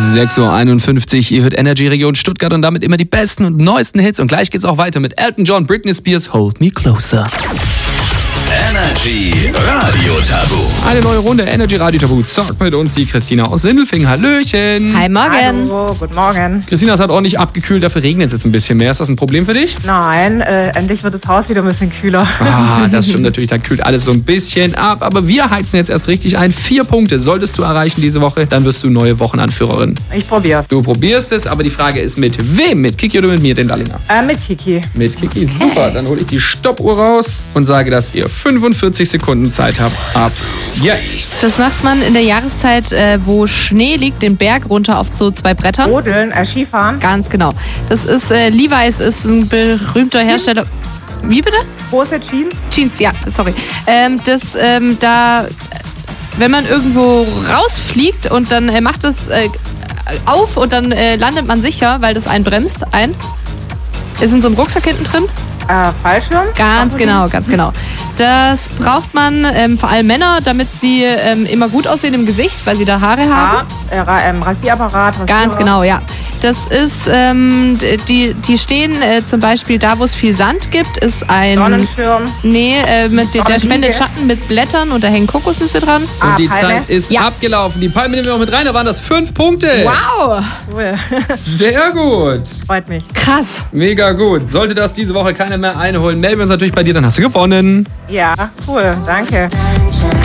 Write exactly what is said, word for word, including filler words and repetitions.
sechs Uhr einundfünfzig, ihr hört Energy Region Stuttgart und damit immer die besten und neuesten Hits. Und gleich geht's auch weiter mit Elton John, Britney Spears, Hold Me Closer. Energy Radio Tabu. Eine neue Runde Energy Radio Tabu. Zockt mit uns die Christina aus Sindelfingen. Hallöchen. Hi, morgen. Hallo, guten Morgen. Christina, es hat ordentlich abgekühlt, dafür regnet es jetzt ein bisschen mehr. Ist das ein Problem für dich? Nein, äh, endlich wird das Haus wieder ein bisschen kühler. Ah, das stimmt natürlich, da kühlt alles so ein bisschen ab. Aber wir heizen jetzt erst richtig ein. Vier Punkte solltest du erreichen diese Woche, dann wirst du neue Wochenanführerin. Ich probier's. Du probierst es, aber die Frage ist mit wem? Mit Kiki oder mit mir, dem Dallinger? Äh, mit Kiki. Mit Kiki, super. Dann hole ich die Stoppuhr raus und sage, dass ihr fünfundvierzig Sekunden Zeit habt. Ab jetzt. Das macht man in der Jahreszeit, äh, wo Schnee liegt, den Berg runter auf so zwei Brettern. Rodeln, äh, Skifahren. Ganz genau. Das ist, äh, Levi's ist ein berühmter Hersteller. Wie bitte? Große Jeans. Jeans, ja, sorry. Ähm, das, ähm, da, wenn man irgendwo rausfliegt und dann äh, macht es äh, auf und dann äh, landet man sicher, weil das einbremst, ein. Ist in so einem Rucksack hinten drin. Äh, Fallschirm. Ganz genau, ganz genau. Das braucht man, ähm, vor allem Männer, damit sie ähm, immer gut aussehen im Gesicht, weil sie da Haare haben. Ja, äh, Ra- ähm, Rasierapparat. Rasierer. Ganz genau, ja. Das ist, ähm, die, die stehen äh, zum Beispiel da, wo es viel Sand gibt, ist ein... Sonnenschirm. Nee, äh, mit der, der Sonnenliege. spendet Schatten mit Blättern und da hängen Kokosnüsse dran. Und Ah, die Palme. Zeit ist Ja. abgelaufen. Die Palme nehmen wir noch mit rein, da waren das fünf Punkte. Wow, Cool. Sehr gut. Freut mich. krass. Mega gut. Sollte das diese Woche keiner mehr einholen, melden wir uns natürlich bei dir, dann hast du gewonnen. Ja, cool. Danke.